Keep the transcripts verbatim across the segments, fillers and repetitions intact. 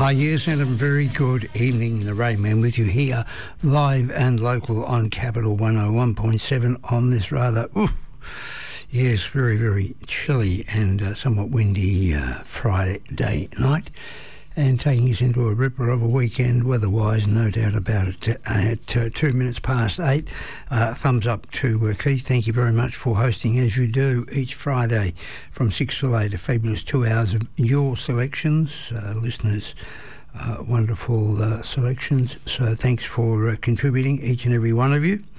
Ah, yes, and a very good evening. The Rain Man with you here, live and local on Capital one oh one point seven on this rather, ooh, yes, very, very chilly and uh, somewhat windy uh, Friday night, and taking us into a ripper of a weekend weather-wise, no doubt about it. Uh, at uh, two minutes past eight, uh, thumbs up to uh, Keith. Thank you very much for hosting, as you do each Friday from six till eight, a fabulous two hours of your selections, uh, listeners. Uh, wonderful uh, selections. So thanks for uh, contributing, each and every one of you.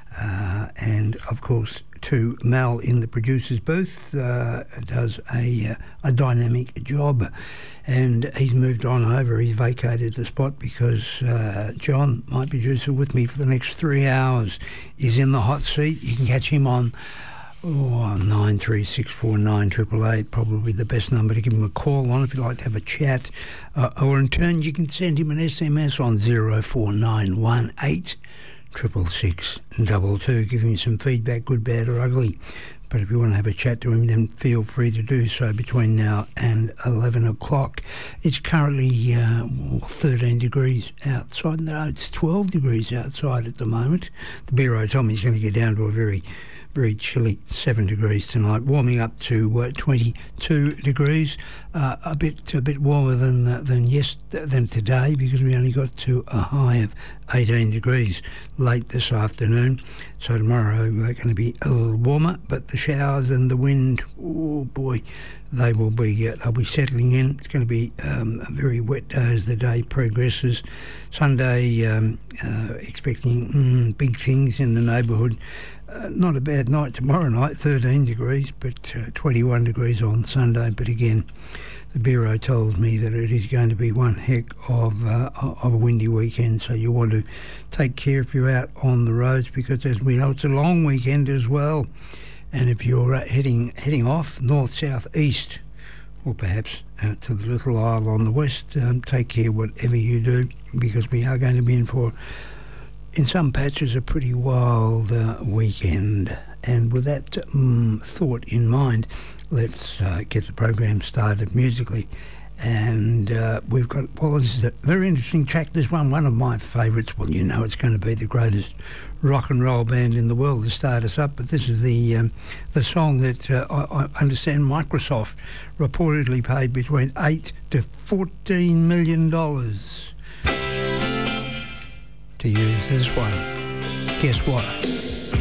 Uh, and, of course, to Mel in the producer's booth, uh, does a, uh, a dynamic job. And he's moved on over. He's vacated the spot because uh, John, my producer, with me for the next three hours, is in the hot seat. You can catch him on oh, nine three six four nine eight eight eight, probably the best number to give him a call on if you'd like to have a chat. Uh, or in turn, you can send him an S M S on zero four nine one eight triple six double two. Give him some feedback, good, bad or ugly. But if you want to have a chat to him, then feel free to do so between now and eleven o'clock. It's currently uh, thirteen degrees outside. No, it's twelve degrees outside at the moment. The Bureau told me it's going to get down to a very, very chilly seven degrees tonight, warming up to uh, twenty-two degrees, uh, a bit a bit warmer than uh, than yes than today, because we only got to a high of eighteen degrees late this afternoon. So tomorrow we're going to be a little warmer, but the showers and the wind, oh boy, they will be uh, they'll be settling in. It's going to be um, a very wet day as the day progresses. Sunday, um, uh, expecting mm, big things in the neighbourhood. Uh, not a bad night tomorrow night, thirteen degrees, but uh, twenty-one degrees on Sunday. But again, the Bureau tells me that it is going to be one heck of, uh, of a windy weekend, so you want to take care if you're out on the roads, because as we know, it's a long weekend as well. And if you're uh, heading heading off north, south, east, or perhaps out to the little isle on the west, um, take care whatever you do, because we are going to be in for, in some patches, a pretty wild uh, weekend. And with that um, thought in mind, let's uh, get the program started musically. And uh, we've got, well, this is a very interesting track. This one, one of my favourites. Well, you know it's going to be the greatest rock and roll band in the world to start us up. But this is the um, the song that uh, I, I understand Microsoft reportedly paid between eight to fourteen million dollars to use this one. Guess what?